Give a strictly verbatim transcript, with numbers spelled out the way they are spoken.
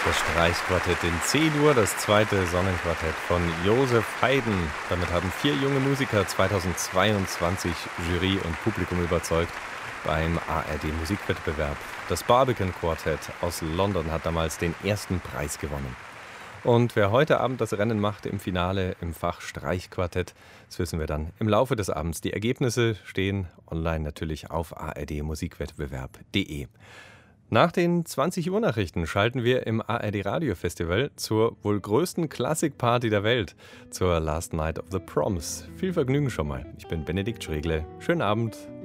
Das Streichquartett in C-Dur, das zweite Sonnenquartett von Josef Haydn. Damit haben vier junge Musiker zweitausendzweiundzwanzig Jury und Publikum überzeugt beim A R D-Musikwettbewerb. Das Barbican Quartett aus London hat damals den ersten Preis gewonnen. Und wer heute Abend das Rennen macht im Finale im Fach Streichquartett, das wissen wir dann im Laufe des Abends. Die Ergebnisse stehen online natürlich auf a r d musikwettbewerb punkt d e. Nach den zwanzig Uhr Nachrichten schalten wir im A R D Radio Festival zur wohl größten Klassikparty der Welt, zur Last Night of the Proms. Viel Vergnügen schon mal. Ich bin Benedikt Schregle. Schönen Abend.